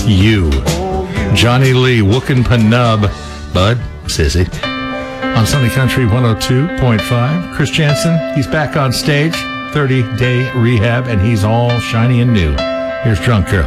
You. Johnny Lee, Wookin' Panub, Bud, Sissy. On Sunny Country 102.5. Chris Jansen, he's back on stage, 30-day rehab, and he's all shiny and new. Here's Drunk Girl.